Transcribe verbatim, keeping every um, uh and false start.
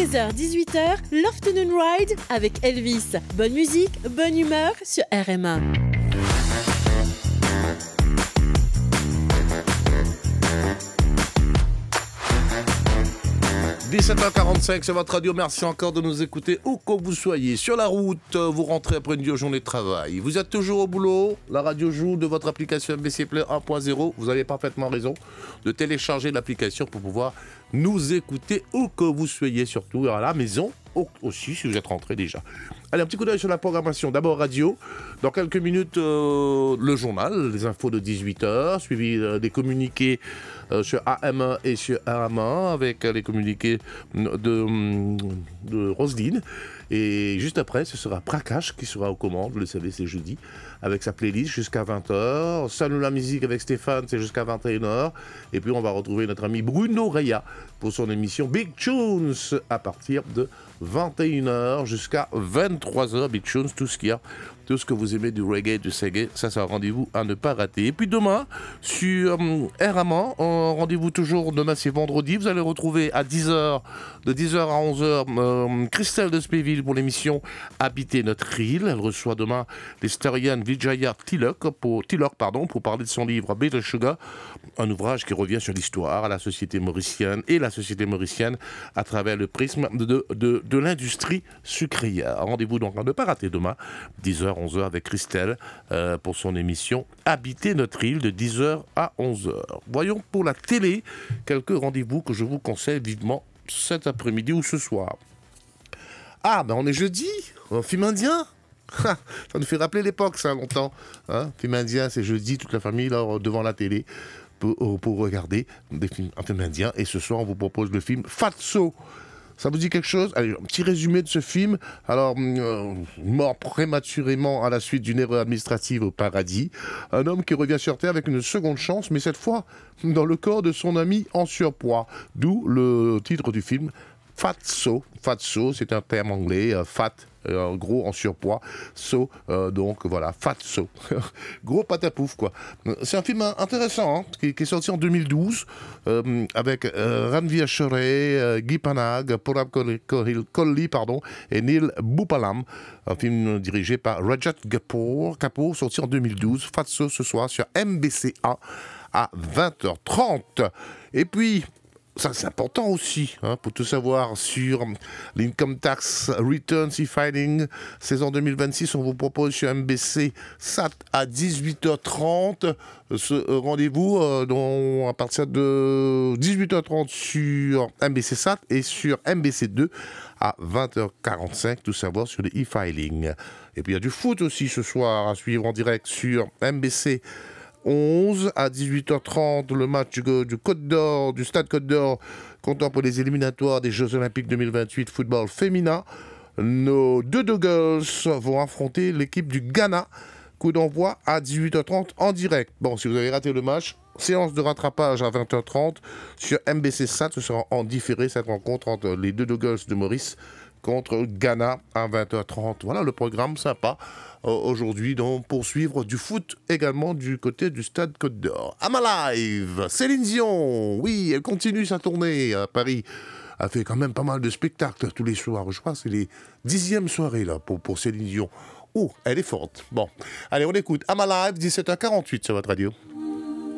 seize heures dix-huit heures, l'Afternoon Ride avec Elvis. Bonne musique, bonne humeur sur R M A. dix-sept heures quarante-cinq, c'est votre radio. Merci encore de nous écouter où que vous soyez. Sur la route, vous rentrez après une dure journée de travail. Vous êtes toujours au boulot. La radio joue de votre application M B C Play un point zéro. Vous avez parfaitement raison de télécharger l'application pour pouvoir nous écouter où que vous soyez, surtout à la maison aussi si vous êtes rentré déjà. Allez, un petit coup d'œil sur la programmation. D'abord radio. Dans quelques minutes, euh, le journal, les infos de dix-huit heures, suivi euh, des communiqués euh, sur A M un et sur R M un avec euh, les communiqués de, de Roselyne. Et juste après, ce sera Prakash qui sera aux commandes, vous le savez, c'est jeudi, avec sa playlist jusqu'à vingt heures. Salut la musique avec Stéphane, c'est jusqu'à vingt et une heures. Et puis on va retrouver notre ami Bruno Reya pour son émission Big Tunes à partir de vingt et une heures jusqu'à vingt-trois heures. Big Tunes, tout ce qu'il y a, tout ce que vous aimez du reggae, du reggae, ça c'est un rendez-vous à ne pas rater. Et puis demain, sur euh, R M un, rendez-vous toujours, demain c'est vendredi, vous allez retrouver à dix heures, de dix heures à onze heures, euh, Christelle de Spéville pour l'émission Habiter notre île. Elle reçoit demain l'historienne Vijaya Tilak pour, Tilak, pardon, pour parler de son livre Bitter Sugar, un ouvrage qui revient sur l'histoire, la société mauricienne et la société mauricienne à travers le prisme de, de, de, de l'industrie sucrière. Rendez-vous donc à ne pas rater demain, dix heures, onze heures avec Christelle euh, pour son émission Habiter notre île de dix heures à onze heures. Voyons pour la télé quelques rendez-vous que je vous conseille vivement cet après-midi ou ce soir. Ah, ben on est jeudi, un film indien. Ça nous fait rappeler l'époque, ça, longtemps. Hein, film indien, c'est jeudi, toute la famille là, devant la télé pour, pour regarder des films, un film indien. Et ce soir, on vous propose le film Fatso. Ça vous dit quelque chose? Allez, un petit résumé de ce film. Alors, euh, mort prématurément à la suite d'une erreur administrative au paradis, un homme qui revient sur Terre avec une seconde chance, mais cette fois dans le corps de son ami en surpoids. D'où le titre du film, Fatso. Fatso, c'est un terme anglais, euh, fat, euh, gros en surpoids, so, euh, donc voilà, Fatso. Gros patapouf, quoi. C'est un film intéressant, hein, qui, qui est sorti en deux mille douze, euh, avec euh, Ranveer Shore, euh, Guy Panag, Purab Kohli, pardon, et Neil Bhupalam. Un film dirigé par Rajat Kapoor, Kapoor, sorti en deux mille douze. Fatso ce soir sur M B C A à vingt heures trente. Et puis, ça c'est important aussi, hein, pour tout savoir sur l'Income Tax Returns e-Filing, saison deux mille vingt-six, on vous propose sur M B C S A T à dix-huit heures trente, ce rendez-vous euh, dont, à partir de dix-huit heures trente sur M B C S A T et sur M B C deux à vingt heures quarante-cinq, tout savoir sur le e-filing. Et puis il y a du foot aussi ce soir à suivre en direct sur M B C onze à dix-huit heures trente, le match du, du Côte d'Or, du Stade Côte d'Or, comptant pour les éliminatoires des Jeux Olympiques deux mille vingt-huit football féminin. Nos deux Doggles vont affronter l'équipe du Ghana. Coup d'envoi à dix-huit heures trente en direct. Bon, si vous avez raté le match, séance de rattrapage à vingt heures trente sur M B C S A T. Ce sera en différé cette rencontre entre les deux Doggles de Maurice contre Ghana à vingt heures trente. Voilà le programme sympa euh, aujourd'hui, donc pour suivre du foot également du côté du Stade Côte d'Or. I'm Alive, Céline Dion, oui, elle continue sa tournée à Paris. Elle fait quand même pas mal de spectacles tous les soirs. Je crois que c'est les dixièmes soirées là pour, pour Céline Dion. Oh, elle est forte. Bon, allez, on écoute I'm Alive, dix-sept heures quarante-huit sur votre radio.